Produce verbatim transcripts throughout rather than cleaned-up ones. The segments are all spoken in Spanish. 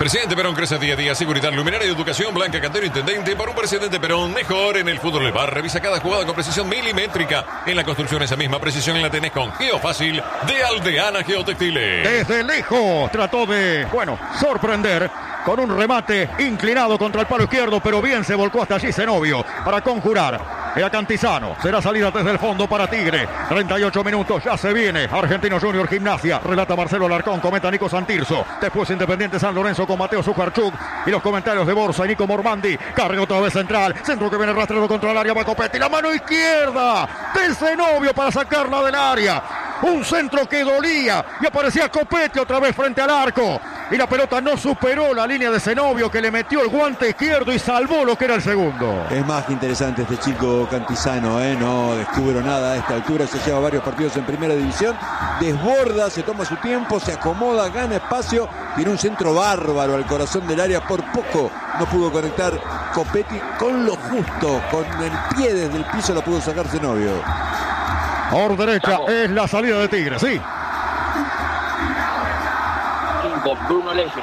Presidente Perón crece día a día. Seguridad, luminaria y educación. Blanca Cantero, intendente. Para un presidente Perón mejor en el fútbol del bar. Revisa cada jugada con precisión milimétrica. En la construcción esa misma precisión la tenés con Geofácil de Aldeana Geotextiles. Desde lejos trató de, bueno, sorprender con un remate inclinado contra el palo izquierdo, pero bien se volcó hasta allí Zenobio para conjurar. Era Cantizano, será salida desde el fondo para Tigre. treinta y ocho minutos, ya se viene. Argentino Junior Gimnasia, relata Marcelo Alarcón, comenta Nico Santirso. Después Independiente San Lorenzo con Mateo Zuccarchuk. Y los comentarios de Borsa y Nico Mormandi. Carga otra vez central, centro que viene rastrero contra el área, va Copetti. La mano izquierda de Zenobio para sacarla del área. Un centro que dolía y aparecía Copetti otra vez frente al arco. Y la pelota no superó la línea de Zenobio, que le metió el guante izquierdo y salvó lo que era el segundo. Es más que interesante este chico Cantizano, ¿eh? No descubrió nada a esta altura, se lleva varios partidos en primera división, desborda, se toma su tiempo, se acomoda, gana espacio, tiene un centro bárbaro al corazón del área, por poco no pudo conectar Copetti con lo justo, con el pie desde el piso lo pudo sacar Zenobio. Por derecha Vamos. es la salida de Tigre, sí. Cinco, Bruno Leyes.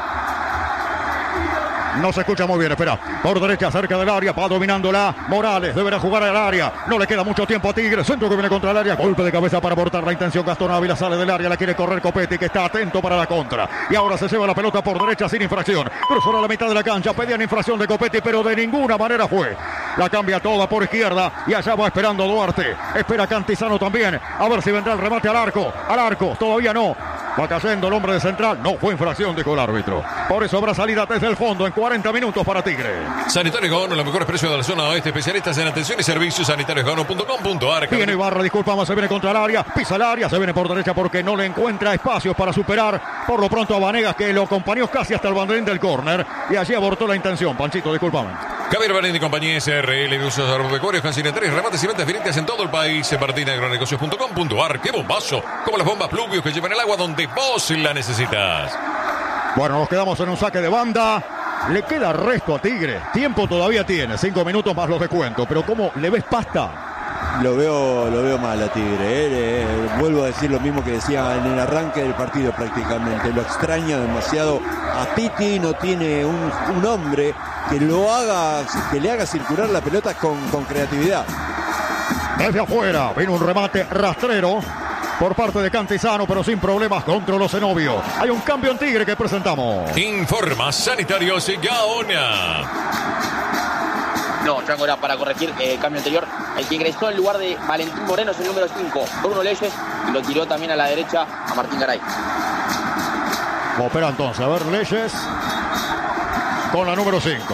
No se escucha muy bien, espera. Por derecha, cerca del área, va dominándola Morales, deberá jugar al área. No le queda mucho tiempo a Tigre. Centro que viene contra el área. Golpe de cabeza para abortar la intención. Gastón Ávila sale del área, la quiere correr Copetti, que está atento para la contra. Y ahora se lleva la pelota por derecha sin infracción. Cruzó a la mitad de la cancha. Pedían infracción de Copetti, pero de ninguna manera fue. La cambia toda por izquierda. Y allá va esperando Duarte. Espera Cantizano también. A ver si vendrá el remate al arco. Al arco, todavía no. Va cayendo el hombre de central. No fue infracción, dijo el árbitro. Por eso habrá salida desde el fondo en cuarenta minutos para Tigre. Sanitario Gano, los mejores precios de la zona oeste. Especialistas en atención y servicios. sanitarios gano punto com punto a r. Viene Ibarra, disculpamos, se viene contra el área. Pisa el área, se viene por derecha porque no le encuentra espacios para superar. Por lo pronto a Vanegas, que lo acompañó casi hasta el banderín del córner. Y allí abortó la intención. Panchito, disculpame. Javier Vanendi y compañía S R L de usos agropecuarios, consignatarios, remates y ventas directas en todo el país. En martina agronegocios punto com punto a r. ¡Qué bombazo! Como las bombas Pluvius que llevan el agua donde vos la necesitas. Bueno, nos quedamos en un saque de banda. Le queda resto a Tigre. Tiempo todavía tiene. Cinco minutos más los descuentos. Pero ¿cómo le ves pasta? Lo veo, lo veo mal a Tigre, ¿eh? Eh, vuelvo a decir lo mismo que decía en el arranque del partido prácticamente. Lo extraña demasiado a Pitti, no tiene un, un hombre que lo haga, que le haga circular la pelota con, con creatividad. Desde afuera vino un remate rastrero por parte de Cantizano, pero sin problemas contra los Zenobio. Hay un cambio en Tigre que presentamos. Informa Sanitarios y Gaona. No, Chango, era para corregir eh, el cambio anterior. El que ingresó en lugar de Valentín Moreno es el número cinco, Bruno Leyes, y lo tiró también a la derecha a Martín Garay. Opera entonces, a ver, Leyes con la número cinco.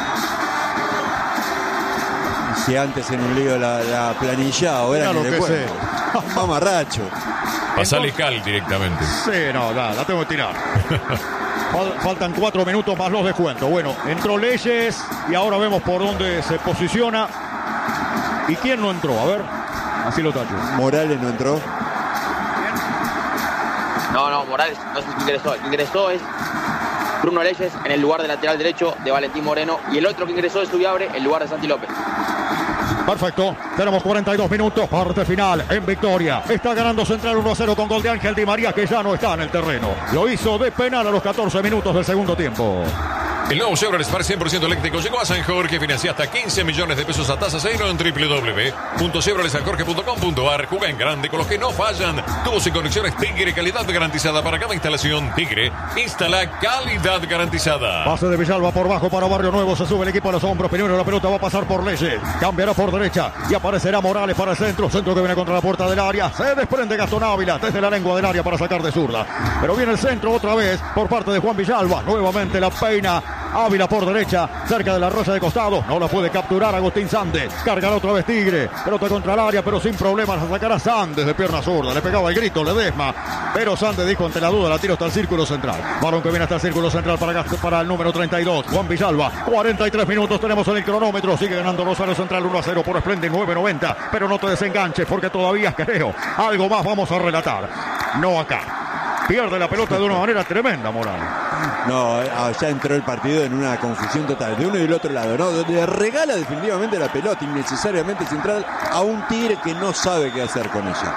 Si antes en un lío la, la planilla, ahora Mira ni lo le que cuento. Un mamarracho. Pasale cal directamente. Sí, no, la, la tengo que tirar. Fal- Faltan cuatro minutos más los descuentos. Bueno, entró Leyes y ahora vemos por dónde se posiciona. ¿Y quién no entró? A ver, así lo tacho. Morales no entró. No, no, Morales no es el que ingresó. El que ingresó es Bruno Leyes en el lugar de lateral derecho de Valentín Moreno. Y el otro que ingresó es Tubiabre en lugar de Santi López. Perfecto, tenemos cuarenta y dos minutos, parte final en victoria. Está ganando Central uno a cero con gol de Ángel Di María, que ya no está en el terreno. Lo hizo de penal a los catorce minutos del segundo tiempo. El nuevo Chevrolet Spark cien por ciento eléctrico llegó a San Jorge, financia hasta quince millones de pesos a tasa cero en doble u doble u doble u punto chevrolet san jorge punto com punto a r. Juega en grande con los que no fallan. Tubos y conexiones Tigre, calidad garantizada para cada instalación. Tigre, instala calidad garantizada. Pase de Villalba por bajo para Barrio Nuevo, se sube el equipo a los hombros. Primero la pelota va a pasar por Leyes, cambiará por derecha y aparecerá Morales para el centro. Centro que viene contra la puerta del área. Se desprende Gastón Ávila desde la lengua del área para sacar de zurda. Pero viene el centro otra vez por parte de Juan Villalba. Nuevamente la peina Ávila por derecha, cerca de la roya de costado. No la puede capturar Agustín Sande. Cargará otra vez Tigre. Pelota contra el área, pero sin problemas la sacará Sandes de pierna zurda. Le pegaba el grito Ledesma. Pero Sandes dijo ante la duda, la tiro hasta el círculo central. Varón que viene hasta el círculo central para, para el número treinta y dos. Juan Villalba. cuarenta y tres minutos tenemos en el cronómetro. Sigue ganando Rosario Central uno a cero por Splendid nueve noventa. Pero no te desenganches porque todavía creo. Algo más vamos a relatar. No acá. Pierde la pelota de una manera tremenda, Morales. No, ya entró el partido en una confusión total, de uno y del otro lado, ¿no? Le regala definitivamente la pelota innecesariamente Central a un Tigre que no sabe qué hacer con ella.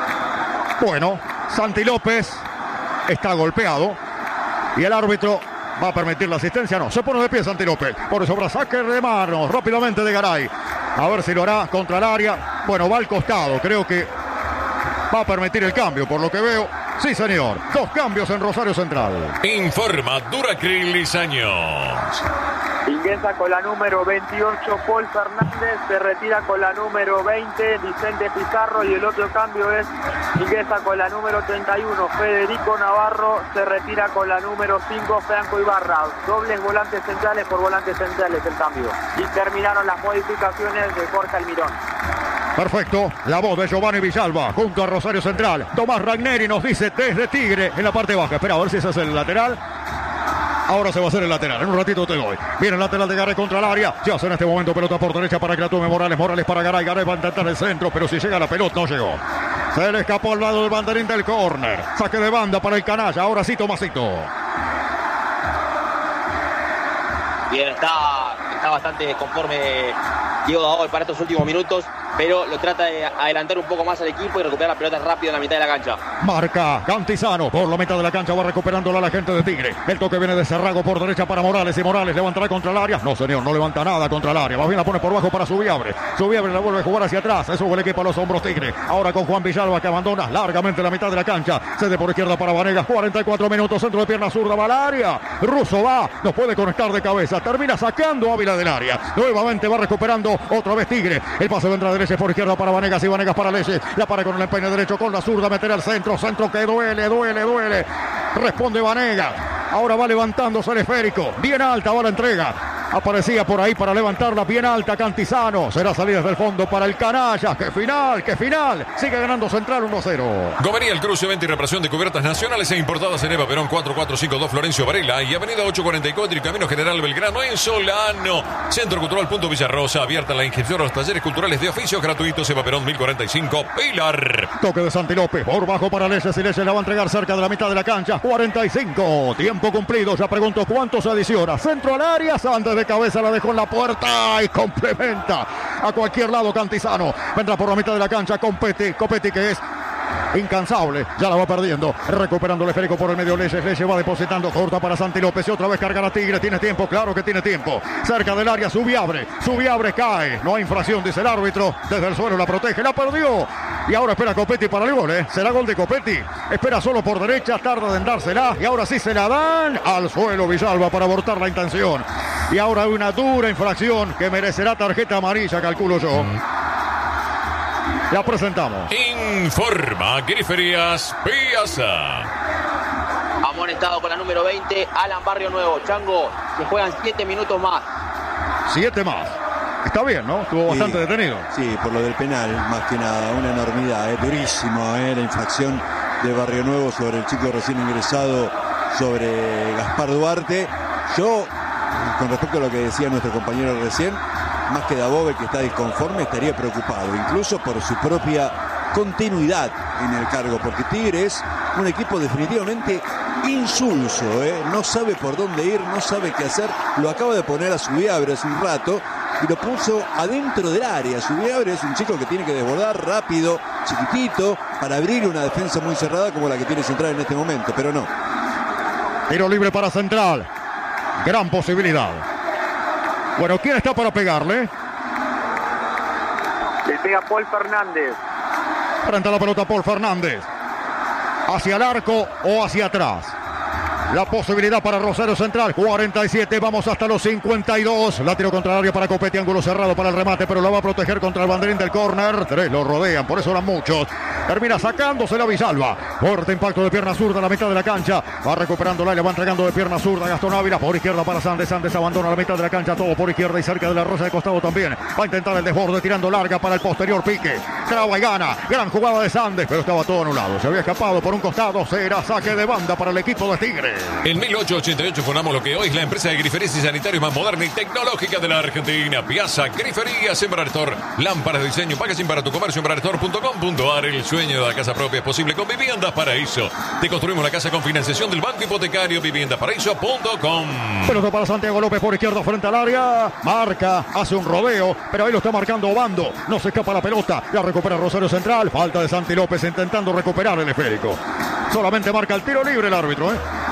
Bueno, Santi López está golpeado y el árbitro ¿Va a permitir la asistencia? No. Se pone de pie Santi López. Por sobre saque de mano rápidamente de Garay. A ver si lo hará contra el área. Bueno, va al costado. Creo que va a permitir el cambio, por lo que veo. Sí, señor. Dos cambios en Rosario Central. Informa Duracril Lizaños. Ingresa con la número veintiocho Paul Fernández, se retira con la número veinte Vicente Pizarro, y el otro cambio es ingresa con la número treinta y uno Federico Navarro, se retira con la número cinco Franco Ibarra. Dobles volantes centrales por volantes centrales el cambio. Y terminaron las modificaciones de Jorge Almirón. Perfecto, la voz de Giovanni Villalba junto a Rosario Central. Tomás Ragneri nos dice desde Tigre en la parte baja. Espera a ver si ese es el lateral. Ahora se va a hacer el lateral, en un ratito te doy. Viene el lateral de Garay contra el área. Se hace en este momento pelota por derecha para que la tome Morales. Morales para Garay. Garay va a intentar el centro, pero si llega la pelota no llegó. Se le escapó al lado del banderín del córner. Saque de banda para el canalla. Ahora sí, Tomasito. Bien, está, está bastante conforme Diego Daoud para estos últimos minutos, pero lo trata de adelantar un poco más al equipo y recuperar la pelota rápido en la mitad de la cancha. Marca Cantizano por la mitad de la cancha, va recuperándola la gente de Tigre. El toque viene de Cerrago por derecha para Morales, y Morales levantará contra el área. No, señor, no levanta nada contra el área. Más bien la pone por bajo para Subiabre. Subiabre la vuelve a jugar hacia atrás. Se sube el equipo a los hombros Tigre. Ahora con Juan Villalba, que abandona largamente la mitad de la cancha. Cede por izquierda para Vanegas. cuarenta y cuatro minutos, centro de pierna zurda, va al área. Russo va, no puede conectar de cabeza. Termina sacando Ávila del área. Nuevamente va recuperando otra vez Tigre. El pase vendrá de derecha por izquierda para Vanegas, y Vanegas para Leyes. La para con el empeine derecho con la zurda. Meter al centro. Centro que duele, duele, duele. Responde Vanegas. Ahora va levantándose el esférico. Bien alta va la entrega. Aparecía por ahí para levantarla bien alta Cantizano. Será salida desde el fondo para el canalla. ¡Qué final! ¡Qué final! Sigue ganando Central uno a cero. Gomería el Cruce, venta y reparación de cubiertas nacionales e importadas en Eva Perón cuatro cuatro cinco dos Florencio Varela y Avenida ocho cuarenta y cuatro y Camino General Belgrano en Solano. Centro Cultural Punto Villarrosa. Abierta la inscripción a los talleres culturales de oficios gratuitos. Eva Perón mil cuarenta y cinco Pilar. Toque de Santi López. Por bajo para Leyes, y Leyes la va a entregar cerca de la mitad de la cancha. cuarenta y cinco. Tiempo cumplido. Ya pregunto cuánto se adiciona. Centro al área. Santos de cabeza la dejó en la puerta y complementa a cualquier lado Cantizano. Vendrá por la mitad de la cancha Copetti. Copetti, que es incansable, ya la va perdiendo, recuperando el esférico por el medio. Leyes, Leyes va depositando, corta para Santi López y otra vez carga la Tigre. Tiene tiempo, claro que tiene tiempo. Cerca del área, Subiabre, Subiabre cae, no hay infracción, dice el árbitro. Desde el suelo la protege, la perdió. Y ahora espera Copetti para el gol, ¿eh? Será gol de Copetti. Espera solo por derecha, tarda en dársela. Y ahora sí se la dan al suelo Villalba para abortar la intención. Y ahora hay una dura infracción que merecerá tarjeta amarilla, calculo yo. La presentamos. Informa Griferías Piazza. Amonestado con la número veinte, Alan Barrio Nuevo. Chango, se juegan siete minutos más. Siete más. Está bien, ¿no? Estuvo bastante sí, detenido. Sí, por lo del penal, más que nada. Una enormidad, ¿eh? Durísimo, ¿eh? La infracción de Barrio Nuevo sobre el chico recién ingresado, sobre Gaspar Duarte. Yo, con respecto a lo que decía nuestro compañero recién, más que Dabove, que está disconforme, estaría preocupado, incluso por su propia continuidad en el cargo, porque Tigre es un equipo definitivamente insulso, ¿eh? No sabe por dónde ir, no sabe qué hacer. Lo acaba de poner a Subiabre hace un rato y lo puso adentro del área. Subiabre es un chico que tiene que desbordar rápido, chiquitito, para abrir una defensa muy cerrada como la que tiene Central en este momento, pero no. Tiro libre para Central. Gran posibilidad. Bueno, ¿quién está para pegarle? Le pega Paul Fernández. Frente a la pelota Paul Fernández. Hacia el arco o hacia atrás. La posibilidad para Rosario Central. cuarenta y siete, vamos hasta los cincuenta y dos. La tiro contra el área para Copetti, ángulo cerrado para el remate, pero la va a proteger contra el banderín del córner. Tres lo rodean, por eso eran muchos. Termina sacándose la Villalba. Fuerte impacto de pierna zurda a la mitad de la cancha. Va recuperando la, le va entregando de pierna zurda Gastón Ávila. Por izquierda para Sandes. Sandes abandona la mitad de la cancha. Todo por izquierda y cerca de la rosa de costado también. Va a intentar el desborde tirando larga para el posterior pique. Traba y gana. Gran jugada de Sandes, pero estaba todo anulado. Se había escapado por un costado. Será saque de banda para el equipo de Tigre. En mil ochocientos ochenta y ocho fundamos lo que hoy es la empresa de griferías y sanitarios más moderna y tecnológica de la Argentina. Piazza Griferías en Barretor. Lámparas de diseño, packaging para tu comercio en barretor punto com punto ar. El sueño de la casa propia es posible con Viviendas Paraíso. Te construimos la casa con financiación del Banco Hipotecario. viviendas paraíso punto com. Pelota para Santiago López por izquierda frente al área. Marca, hace un rodeo, pero ahí lo está marcando Obando. No se escapa la pelota. La recupera Rosario Central. Falta de Santi López intentando recuperar el esférico. Solamente marca el tiro libre el árbitro, ¿eh?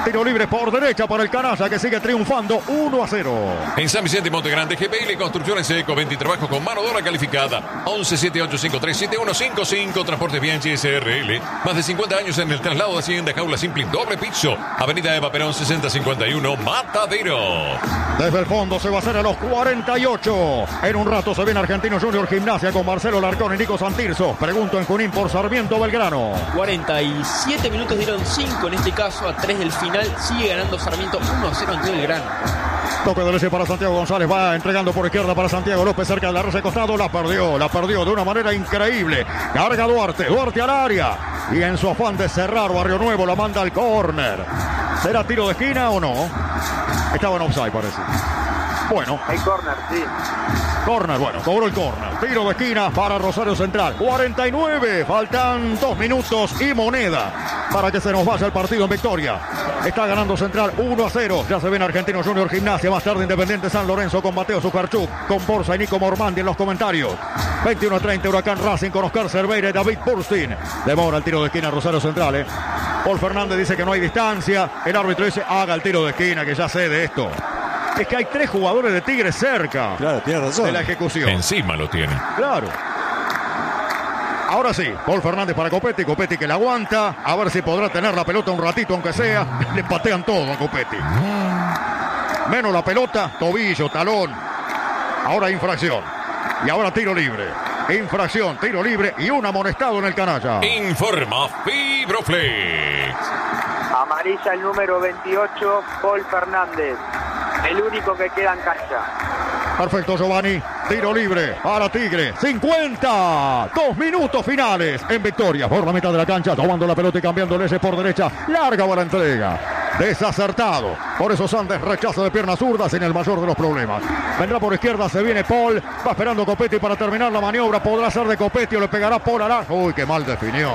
Tiro libre por derecha para el Canalla, que sigue triunfando uno a cero. En San Vicente y Monte Grande, G P L Construcciones Eco, veinte trabajo con mano de obra calificada. once siete ocho cinco tres siete uno cinco cinco. Transportes Bianchi S R L. Más de cincuenta años en el traslado de Hacienda, jaula simple, doble piso. Avenida Eva Perón sesenta cincuenta y uno, Matadero. Desde el fondo se va a hacer a los cuarenta y ocho. En un rato se viene Argentino Junior Gimnasia con Marcelo Larcón y Nico Santirso. Pregunto en Junín por Sarmiento Belgrano. cuarenta y siete minutos dieron cinco en este caso, a tres del final. Sigue ganando Sarmiento uno a cero ante Belgrano. Toque de leche para Santiago González. Va entregando por izquierda para Santiago López cerca de la red de costado. La perdió, la perdió de una manera increíble. Carga Duarte, Duarte al área. Y en su afán de cerrar Barrio Nuevo la manda al córner. ¿Será tiro de esquina o no? Estaba en offside, parece. Bueno. Hay córner, sí. Córner, bueno, cobró el córner. Tiro de esquina para Rosario Central. cuarenta y nueve, faltan dos minutos y moneda para que se nos vaya el partido en victoria. Está ganando Central uno a cero. Ya se ven Argentino Junior Gimnasia. Más tarde Independiente San Lorenzo con Mateo Zucarchuk, con Borsa y Nico Mormandi en los comentarios. veintiuno a treinta Huracán Racing con Oscar Cerveira y David Burstin. Demora el tiro de esquina Rosario Central. ¿eh? Paul Fernández dice que no hay distancia. El árbitro dice haga el tiro de esquina, que ya sé de esto. Es que hay tres jugadores de Tigre cerca. Claro, tiene razón. De la ejecución. Encima lo tiene. Claro. Ahora sí, Paul Fernández para Copetti. Copetti que la aguanta. A ver si podrá tener la pelota un ratito, aunque sea. Le patean todo a Copetti. Menos la pelota, tobillo, talón. Ahora infracción. Y ahora tiro libre. Infracción, tiro libre y un amonestado en el Canalla. Informa Fibroflex. Amarilla el número veintiocho, Paul Fernández. El único que queda en cancha. Perfecto, Giovanni. Tiro libre para Tigre. cincuenta. Dos minutos finales en victoria. Por la mitad de la cancha, tomando la pelota y cambiando leyes por derecha. Larga para la entrega. Desacertado. Por eso Sandes rechaza de pierna zurda sin el mayor de los problemas. Vendrá por izquierda, se viene Paul. Va esperando Copetti para terminar la maniobra. Podrá ser de Copetti o le pegará Paul al arco. Uy, qué mal definió.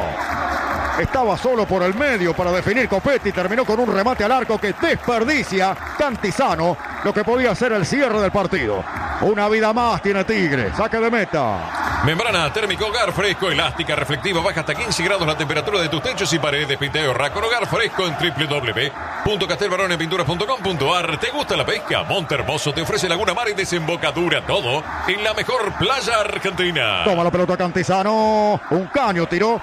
Estaba solo por el medio para definir Copetti. Terminó con un remate al arco que desperdicia Cantizano lo que podía ser el cierre del partido. Una vida más tiene Tigre. Saque de meta. Membrana térmico Hogar Fresco, elástica, reflectiva, baja hasta quince grados la temperatura de tus techos y paredes. Pinta y ahorra con Hogar Fresco en doble u doble u doble u punto castelbaronepinturas punto com punto a r. ¿Te gusta la pesca? Monte Hermoso te ofrece Laguna Mar y desembocadura. Todo en la mejor playa argentina. Toma la pelota Cantizano. Un caño tiró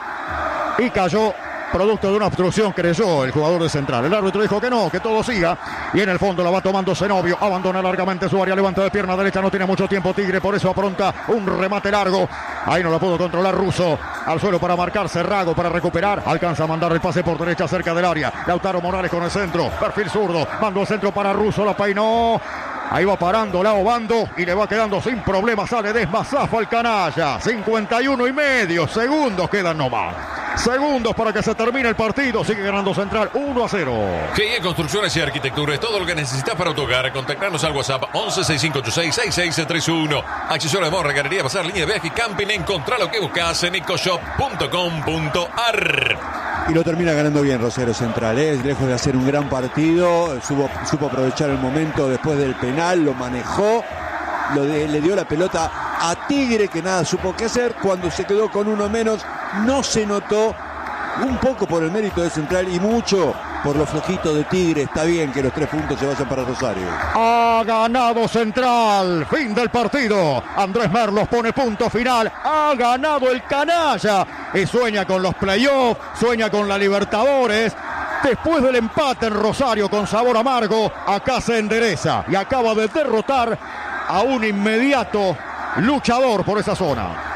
y cayó. Producto de una obstrucción, creyó el jugador de Central. El árbitro dijo que no, que todo siga. Y en el fondo la va tomando Zenobio. Abandona largamente su área. Levanta de pierna derecha. No tiene mucho tiempo Tigre. Por eso apronta un remate largo. Ahí no lo pudo controlar Russo. Al suelo para marcar. Cerrago para recuperar. Alcanza a mandar el pase por derecha cerca del área. Lautaro Morales con el centro. Perfil zurdo. Mandó el centro para Russo. La peinó. Ahí va parando Lao Bando y le va quedando sin problema. Sale desmazazo al Canalla. cincuenta y uno y medio segundos quedan nomás. Segundos para que se termine el partido. Sigue ganando Central uno a cero. G I E Construcciones y Arquitectura es todo lo que necesitas para tu hogar. Contactarnos al WhatsApp once sesenta y cinco ochenta y seis sesenta y seis treinta y uno. Accesorios de morra, galería, pasar, línea de viaje y camping. Encontrá lo que buscas en ecoshop punto com punto a r. Y lo termina ganando bien Rosario Central, ¿eh? Lejos de hacer un gran partido, supo, supo aprovechar el momento después del penal, lo manejó, lo de, le dio la pelota a Tigre, que nada supo qué hacer. Cuando se quedó con uno menos, no se notó, un poco por el mérito de Central y mucho por lo flojito de Tigre. Está bien que los tres puntos se vayan para Rosario. Ha ganado Central. Fin del partido. Andrés Merlos pone punto final. Ha ganado el Canalla. Y sueña con los playoffs. Sueña con la Libertadores. Después del empate en Rosario con sabor amargo, acá se endereza. Y acaba de derrotar a un inmediato luchador por esa zona.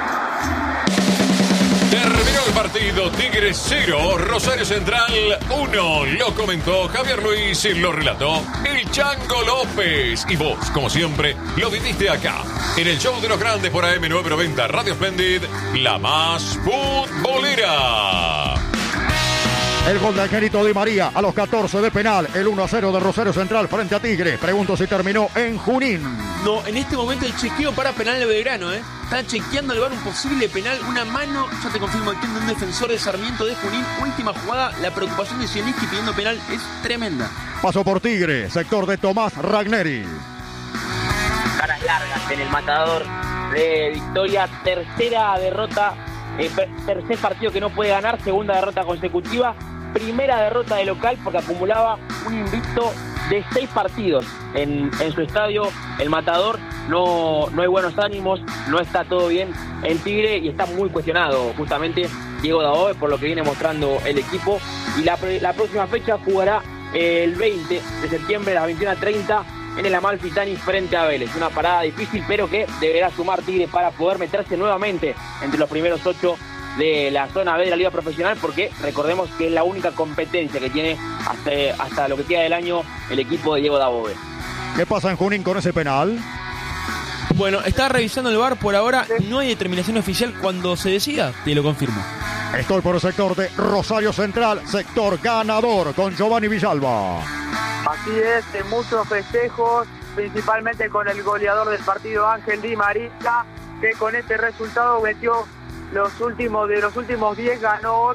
Terminó el partido, Tigres cero, Rosario Central uno. Lo comentó Javier Luis y lo relató el Chango López. Y vos, como siempre, lo viviste acá, en el show de los grandes por A M novecientos noventa Radio Splendid, la más futbolera. El gol de Angelito Di María a los catorce de penal. El uno a cero de Rosario Central frente a Tigre. Pregunto si terminó en Junín. No, en este momento el chequeo para penal de Belgrano, ¿eh? Está chequeando el V A R un posible penal, una mano, ya te confirmo, aquí de un defensor de Sarmiento de Junín. Última jugada, la preocupación de Zielinski pidiendo penal es tremenda. Pasó por Tigre, sector de Tomás Ragneri. Caras largas en el matador de Victoria. Tercera derrota, eh, tercer partido que no puede ganar, segunda derrota consecutiva. primera derrota de local porque acumulaba un invicto de seis partidos en, en su estadio, el Matador. No, no hay buenos ánimos, no está todo bien en Tigre y está muy cuestionado justamente Diego Dabove por lo que viene mostrando el equipo. Y la, la próxima fecha jugará el veinte de septiembre a las veintiuna treinta en el Amalfitani frente a Vélez. Una parada difícil, pero que deberá sumar Tigre para poder meterse nuevamente entre los primeros ocho de la zona B de la Liga Profesional, porque recordemos que es la única competencia que tiene hasta, hasta lo que queda del año el equipo de Diego Dabove. ¿Qué pasa en Junín con ese penal? Bueno, está revisando el V A R, por ahora no hay determinación oficial. Cuando se decida, te lo confirmo. Estoy por el sector de Rosario Central, sector ganador con Giovanni Villalba. Así es, en muchos festejos, principalmente con el goleador del partido, Ángel Di María, que con este resultado metió los últimos, de los últimos diez ganó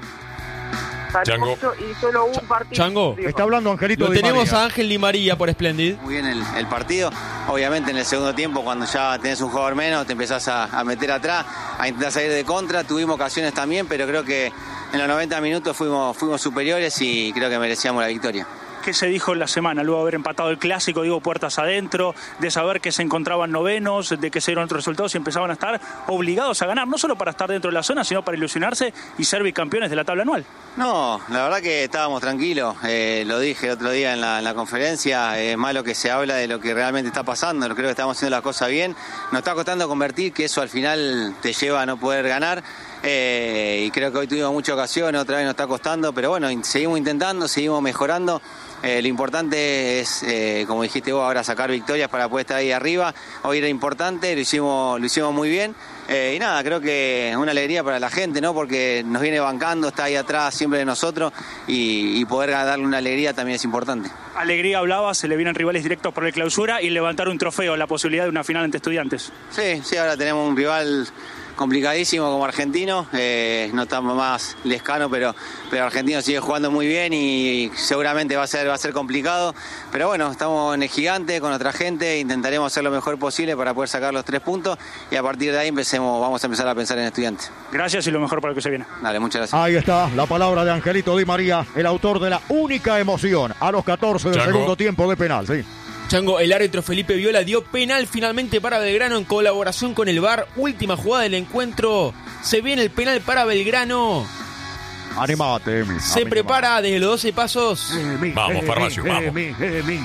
Chango. y solo un partido. Chango, dijo. Está hablando Angelito Lo Di tenemos María. a Ángel Di María por Splendid. Muy bien el, el partido. Obviamente en el segundo tiempo, cuando ya tenés un jugador menos, te empezás a, a meter atrás, a intentar salir de contra. Tuvimos ocasiones también, pero creo que en los noventa minutos fuimos, fuimos superiores y creo que merecíamos la victoria. ¿Qué se dijo en la semana luego de haber empatado el clásico, digo, puertas adentro, de saber que se encontraban novenos, de que se dieron otros resultados y empezaban a estar obligados a ganar, no solo para estar dentro de la zona, sino para ilusionarse y ser bicampeones de la tabla anual? No, la verdad que estábamos tranquilos, eh, lo dije el otro día en la, en la conferencia, es malo que se habla de lo que realmente está pasando, creo que estamos haciendo las cosas bien, nos está costando convertir, que eso al final te lleva a no poder ganar. Eh, y creo que hoy tuvimos muchas ocasiones, otra vez nos está costando, pero bueno, seguimos intentando, seguimos mejorando. Eh, lo importante es, eh, como dijiste vos, ahora sacar victorias para poder estar ahí arriba. Hoy era importante, lo hicimos, lo hicimos muy bien. Eh, y nada, creo que es una alegría para la gente, ¿no? Porque nos viene bancando, está ahí atrás siempre de nosotros y, y poder darle una alegría también es importante. Alegría hablaba, se le vienen rivales directos por el clausura y levantar un trofeo, la posibilidad de una final ante Estudiantes. Sí, sí, ahora tenemos un rival complicadísimo como Argentino, eh, no estamos más lescano, pero, pero Argentino sigue jugando muy bien y seguramente va a ser, va a ser complicado, pero bueno, estamos en el Gigante con otra gente, intentaremos hacer lo mejor posible para poder sacar los tres puntos y a partir de ahí empecemos, vamos a empezar a pensar en Estudiantes. Gracias y lo mejor para lo que se viene. Dale, muchas gracias. Ahí está la palabra de Angelito Di María, el autor de la única emoción a los catorce del Chango. segundo tiempo de penal, sí. Chango, el árbitro Felipe Viola dio penal finalmente para Belgrano en colaboración con el V A R. Última jugada del encuentro. Se viene el penal para Belgrano. Animate, Emi. Se prepara desde los doce pasos. Emi, Vamos, Emi, Farmacio, vamos. Emi, Emi.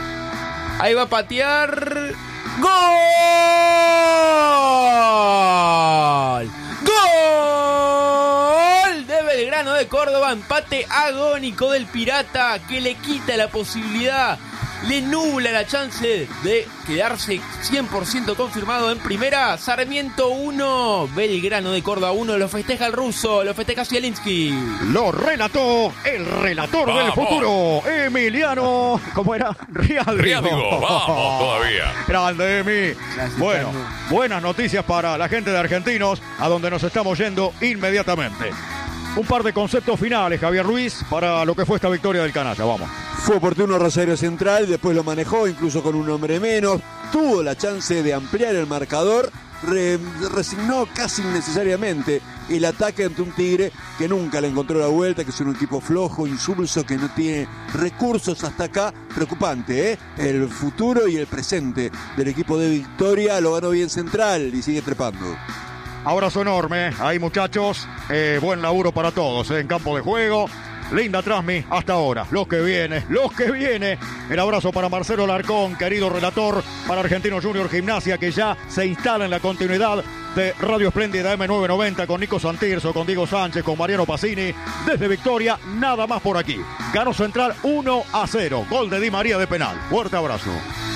Ahí va a patear. ¡Gol! ¡Gol! De Belgrano de Córdoba. Empate agónico del Pirata que le quita la posibilidad, le nubla la chance de quedarse cien por ciento confirmado en primera. Sarmiento uno, Belgrano de Córdoba uno. Lo festeja el ruso, lo festeja Zielinski. Lo relató el relator Vamos. del futuro, Emiliano. ¿Cómo era? Rialdigo. Rialdigo, vamos todavía. Grande, Emi. Bueno, buenas noticias para la gente de Argentinos, a donde nos estamos yendo inmediatamente. Un par de conceptos finales, Javier Ruiz, para lo que fue esta victoria del Canalla. Vamos. Fue oportuno Rosario Central, después lo manejó incluso con un hombre menos, tuvo la chance de ampliar el marcador, re, resignó casi innecesariamente el ataque ante un Tigre que nunca le encontró la vuelta, que es un equipo flojo, insulso, que no tiene recursos hasta acá. Preocupante, ¿eh? El futuro y el presente del equipo de Victoria lo ganó bien Central y sigue trepando. Abrazo enorme, ahí muchachos, eh, buen laburo para todos, eh, en campo de juego. Linda Transmi hasta ahora, los que viene, los que viene. El abrazo para Marcelo Larcón, querido relator, para Argentino Junior Gimnasia, que ya se instala en la continuidad de Radio Espléndida eme novecientos noventa con Nico Santirso, con Diego Sánchez, con Mariano Pacini. Desde Victoria, nada más por aquí. Ganó Central uno a cero, gol de Di María de penal. Fuerte abrazo.